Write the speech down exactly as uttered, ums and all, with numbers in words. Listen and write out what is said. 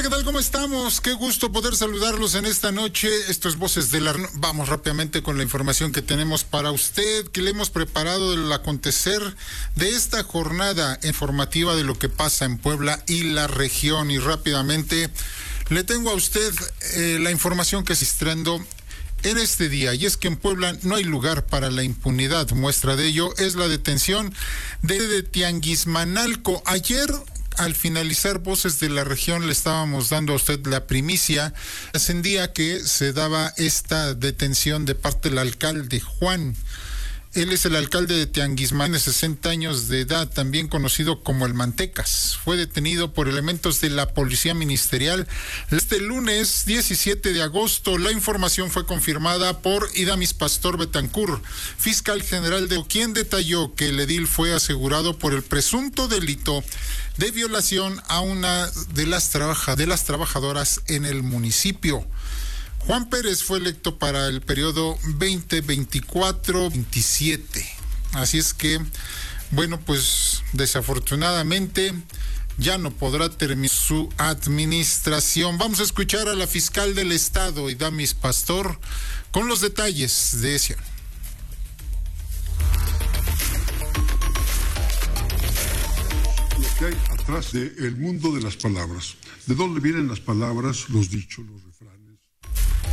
¿qué tal? ¿Cómo estamos? Qué gusto poder saludarlos en esta noche. Esto es Voces de la... Vamos rápidamente con la información que tenemos para usted, que le hemos preparado del acontecer de esta jornada informativa de lo que pasa en Puebla y la región. Y rápidamente le tengo a usted eh, la información que se está estrendo en este día, y es que en Puebla no hay lugar para la impunidad. Muestra de ello es la detención de, de Tianguismanalco. Ayer, al finalizar Voces de la Región, le estábamos dando a usted la primicia. Ascendía que se daba esta detención de parte del alcalde Juan. Él es el alcalde de Tianguisman, de sesenta años de edad, también conocido como el Mantecas. Fue detenido por elementos de la Policía Ministerial este lunes diecisiete de agosto. La información fue confirmada por Idamis Pastor Betancur, fiscal general de quien detalló que el edil fue asegurado por el presunto delito de violación a una de las, trabaja, de las trabajadoras en el municipio. Juan Pérez fue electo para el periodo veinte veinticuatro veintisiete. Así es que, bueno, pues desafortunadamente ya no podrá terminar su administración. Vamos a escuchar a la fiscal del estado, Idamis Pastor, con los detalles de ese. Lo que hay atrás del mundo de las palabras. ¿De dónde vienen las palabras, los dichos, los